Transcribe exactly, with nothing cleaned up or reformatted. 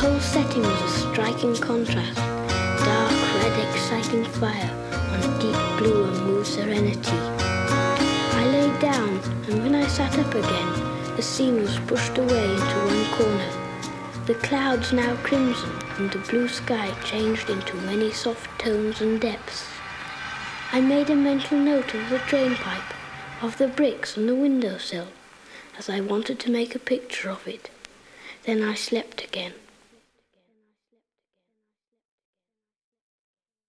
whole setting was a striking contrast. Dark, red, exciting fire on deep blue and blue serenity. I lay down, and when I sat up again, the scene was pushed away into one corner. The clouds now crimson, and the blue sky changed into many soft tones and depths. I made a mental note of the drain pipe, of the bricks and the windowsill, as I wanted to make a picture of it. Then I slept again.